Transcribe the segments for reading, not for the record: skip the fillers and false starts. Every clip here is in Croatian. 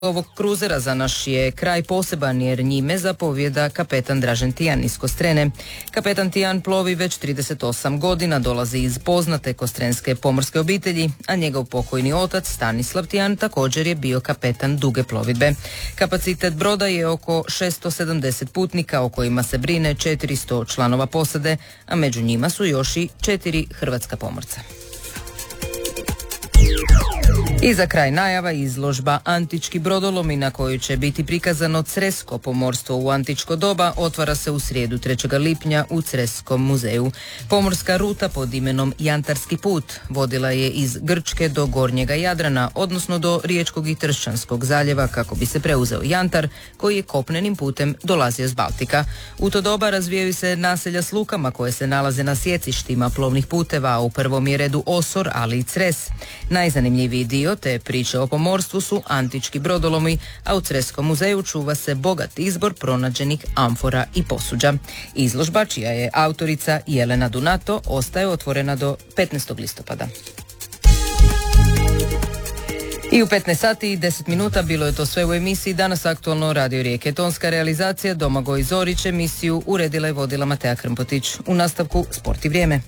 Ovog kruzera za naš je kraj poseban jer njime zapovijeda kapetan Dražen Tijan iz Kostrene. Kapetan Tijan plovi već 38 godina, dolazi iz poznate kostrenske pomorske obitelji, a njegov pokojni otac Stanislav Tijan također je bio kapetan duge plovidbe. Kapacitet broda je oko 670 putnika o kojima se brine 400 članova posade, a među njima su još i 4 hrvatska pomorca. I za kraj najava izložba Antički brodolomi na kojoj će biti prikazano cresko pomorstvo u antičko doba otvara se u srijedu 3. lipnja u Creskom muzeju. Pomorska ruta pod imenom Jantarski put vodila je iz Grčke do Gornjega Jadrana, odnosno do Riječkog i Tršćanskog zaljeva kako bi se preuzeo jantar koji je kopnenim putem dolazio s Baltika. U to doba razvijaju se naselja s lukama koje se nalaze na sjecištima plovnih puteva, a u prvom je redu Osor, ali i Cres. Najzanimljiviji dio te priče o pomorstvu su antički brodolomi, a u Creskom muzeju čuva se bogat izbor pronađenih amfora i posuđa. Izložba, čija je autorica Jelena Dunato, ostaje otvorena do 15. listopada. I u 15 sati i 10 minuta bilo je to sve u emisiji Danas aktualno Radio Rijeke. Tonska realizacija Domagoj Zorić, emisiju uredila i vodila Matea Krmpotić. U nastavku Sport i vrijeme.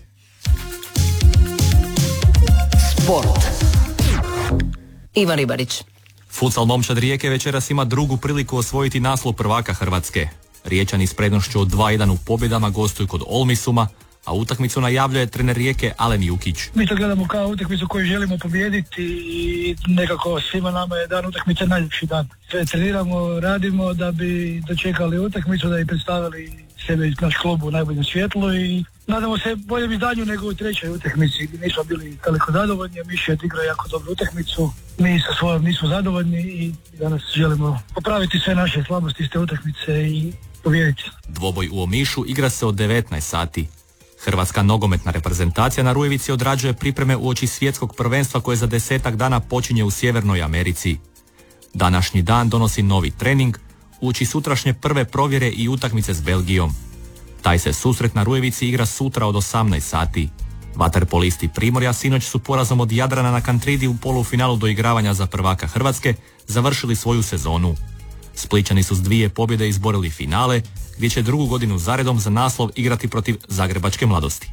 Sport. Ivan Ribarić. Futsal momčad Rijeke večeras ima drugu priliku osvojiti naslov prvaka Hrvatske. Riječani s prednošću od 2-1 u pobjedama gostuju kod Olmisuma, a utakmicu najavljuje trener Rijeke Alen Jukić. Mi to gledamo kao utakmicu koju želimo pobijediti i nekako svima nama je dan utakmice najljepši dan. Sve treniramo, radimo da bi dočekali utakmicu, da bi predstavili sebe i naš klub u najboljem svjetlu i nadamo se boljem izdanju nego u trećoj utakmici. Nismo bili toliko zadovoljni, a Miš je odigrao jako dobru utakmicu. Mi sa svojom nismo zadovoljni i danas želimo popraviti sve naše slabosti iz te utakmice i pobijediti. Dvoboj u Omišu igra se od 19 sati. Hrvatska nogometna reprezentacija na Rujevici odrađuje pripreme uoči svjetskog prvenstva koje za 10 dana počinje u Sjevernoj Americi. Današnji dan donosi novi trening, uoči sutrašnje prve provjere i utakmice s Belgijom. Taj se susret na Rujevici igra sutra od 18 sati. Vaterpolisti Primorja sinoć su porazom od Jadrana na Kantridi u polufinalu doigravanja za prvaka Hrvatske završili svoju sezonu. Splićani su s 2 pobjede izborili finale, gdje će drugu godinu zaredom za naslov igrati protiv Zagrebačke Mladosti.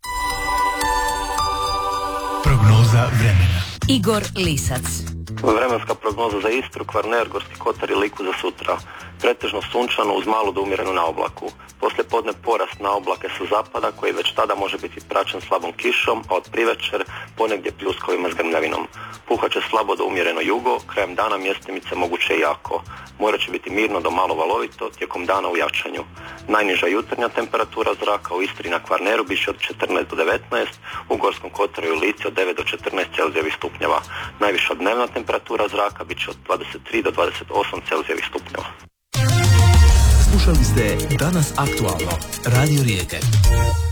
Prognoza vremena. Igor Lisac. Vremenska prognoza za Istru, Kvarner, Gorski kotar i Liku za sutra. Pretežno sunčano uz malu do umjerenu naoblaku. Poslije podne porast naoblake sa zapada koji već tada može biti praćen slabom kišom, a od privečer ponegdje pljuskovima s grmljavinom. Puhaće slabo do umjereno jugo, krajem dana mjestimice moguće i jako. More će biti mirno do malo valovito, tijekom dana u jačanju. Najniža jutarnja temperatura zraka u Istri na Kvarneru bit će od 14 do 19, u Gorskom kotaru i Lici od 9 do 14 Celzijevih stupnjeva. Najviša dnevna temperatura zraka bit će od 23 do 28 Celzijevih stupnjeva. Slušali ste Danas aktualno, Radio Rijeke.